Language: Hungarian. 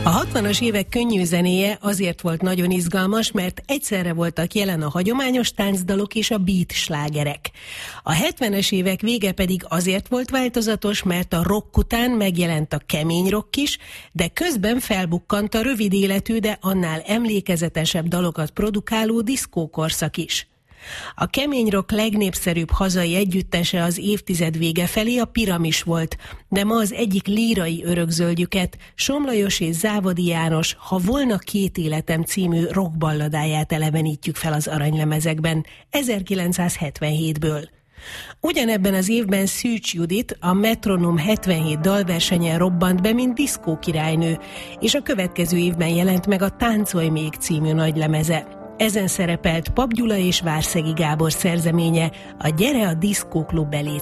A 60-as évek könnyű zenéje azért volt nagyon izgalmas, mert egyszerre voltak jelen a hagyományos táncdalok és a beat slágerek. A 70-es évek vége pedig azért volt változatos, mert a rock után megjelent a kemény rock is, de közben felbukkant a rövid életű, de annál emlékezetesebb dalokat produkáló diszkókorszak is. A kemény rock legnépszerűbb hazai együttese az évtized vége felé a Piramis volt, de ma az egyik lírai örökzöldjüket, Somlajos és Závadi János Ha volna két életem című rockballadáját elevenítjük fel az aranylemezekben 1977-ből. Ugyanebben az évben Szűcs Judit a Metronom 77 dalversenyen robbant be, mint diszkókirálynő, és a következő évben jelent meg a Táncolj még című nagylemeze. Ezen szerepelt Papp Gyula és Várszegi Gábor szerzeménye, a Gyere a diszkóklub elé